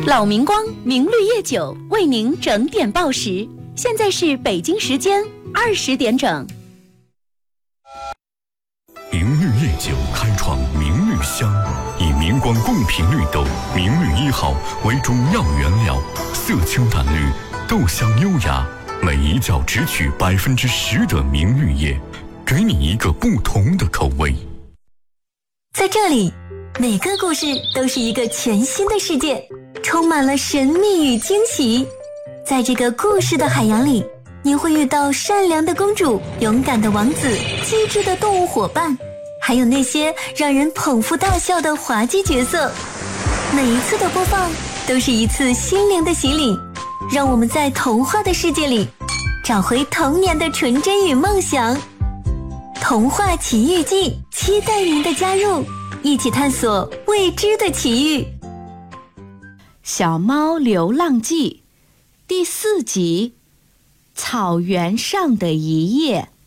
老明光明绿叶酒为您整点报时，现在是北京时间20点整。 明绿叶酒开创明绿香，以明光贡品绿豆明绿1号为中药原料，色清淡绿，豆香优雅，每一窖只取10%的明绿叶，给你一个不同的口味。 在这里，每个故事都是一个全新的世界，充满了神秘与惊喜。在这个故事的海洋里，你会遇到善良的公主、勇敢的王子、机智的动物伙伴，还有那些让人捧腹大笑的滑稽角色。每一次的播放都是一次心灵的洗礼，让我们在童话的世界里找回童年的纯真与梦想。童话奇遇记，期待您的加入，一起探索未知的奇遇。 小猫流浪记第4集，草原上的一夜。